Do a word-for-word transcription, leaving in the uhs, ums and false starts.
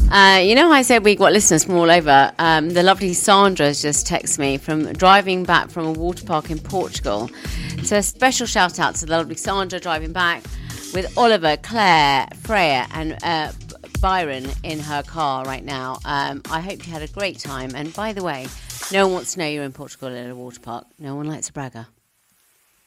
Uh, you know, I said we got listeners from all over. Um, the lovely Sandra's just texted me from driving back from a water park in Portugal. So a special shout out to the lovely Sandra driving back with Oliver, Claire, Freya and uh, Byron in her car right now. Um, I hope you had a great time. And by the way, no one wants to know you're in Portugal in a water park. No one likes a bragger.